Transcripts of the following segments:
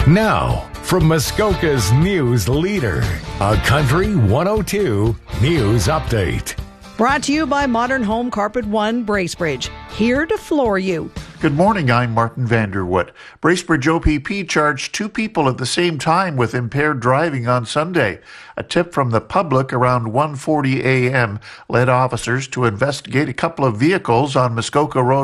Now, from Muskoka's news leader, a Country 102 News Update. Brought to you by Modern Home Carpet One, Bracebridge. Here to floor you. Good morning, I'm Martin Vanderwood. Bracebridge OPP charged two people at the same time with impaired driving on Sunday. A tip from the public around 1:40 a.m. led officers to investigate a couple of vehicles on Muskoka Road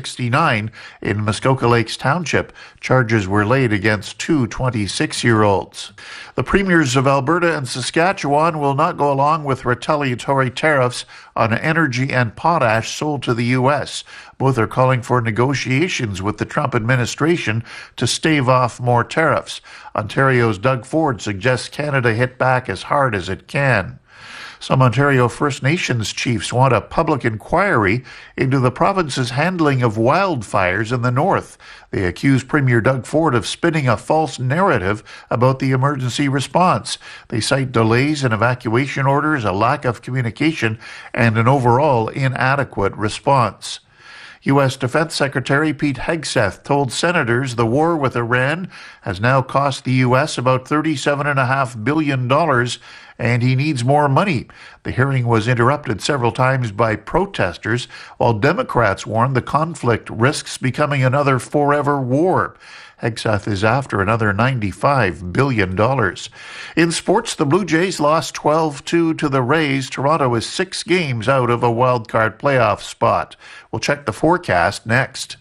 169 in Muskoka Lakes Township. Charges were laid against two 26-year-olds. The premiers of Alberta and Saskatchewan will not go along with retaliatory tariffs on energy and potash sold to the U.S. Both are calling for negotiations with the Trump administration to stave off more tariffs. Ontario's Doug Ford suggests Canada hit back as hard as it can. Some Ontario First Nations chiefs want a public inquiry into the province's handling of wildfires in the north. They accuse Premier Doug Ford of spinning a false narrative about the emergency response. They cite delays in evacuation orders, a lack of communication, and an overall inadequate response. U.S. Defense Secretary Pete Hegseth told senators the war with Iran has now cost the U.S. about $37.5 billion, and he needs more money. The hearing was interrupted several times by protesters, while Democrats warned the conflict risks becoming another forever war. Hegseth is after another $95 billion. In sports, the Blue Jays lost 12-2 to the Rays. Toronto is 6 games out of a wildcard playoff spot. We'll check the forecast next.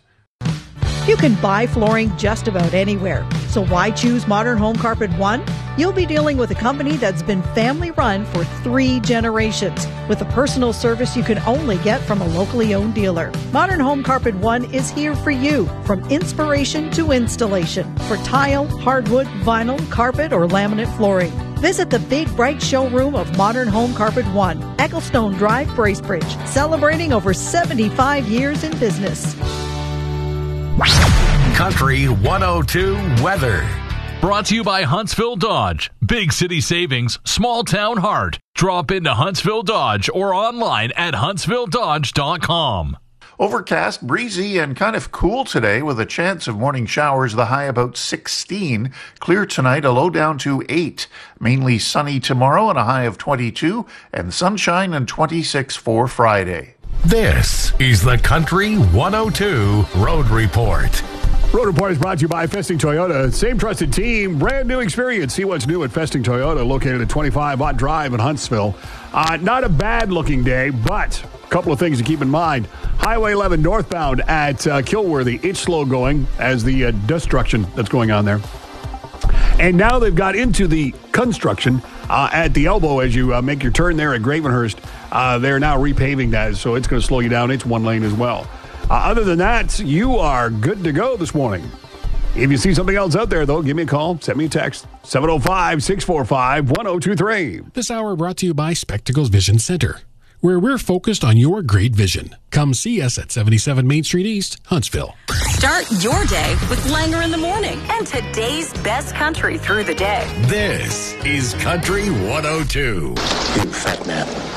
You can buy flooring just about anywhere. So why choose Modern Home Carpet One? You'll be dealing with a company that's been family-run for 3 generations, with a personal service you can only get from a locally owned dealer. Modern Home Carpet One is here for you, from inspiration to installation, for tile, hardwood, vinyl, carpet, or laminate flooring. Visit the big, bright showroom of Modern Home Carpet One, Ecclestone Drive, Bracebridge, celebrating over 75 years in business. Country 102 weather. Brought to you by Huntsville Dodge. Big city savings, small town heart. Drop into Huntsville Dodge or online at huntsvilledodge.com. Overcast, breezy, and kind of cool today with a chance of morning showers, the high about 16. Clear tonight, a low down to 8. Mainly sunny tomorrow and a high of 22, and sunshine and 26 for Friday. This is the Country 102 Road Report. Road Report is brought to you by Festing Toyota. Same trusted team, brand new experience. See what's new at Festing Toyota, located at 25 Ott Drive in Huntsville. Not a bad looking day, but a couple of things to keep in mind. Highway 11 northbound at Kilworthy, it's slow going as the destruction that's going on there. And now they've got into the construction at the elbow as you make your turn there at Gravenhurst. They're now repaving that, so it's going to slow you down. It's one lane as well. Other than that, you are good to go this morning. If you see something else out there, though, give me a call. Send me a text. 705-645-1023. This hour brought to you by Spectacles Vision Center, where we're focused on your great vision. Come see us at 77 Main Street East, Huntsville. Start your day with Langer in the morning and today's best country through the day. This is Country 102. You fat man.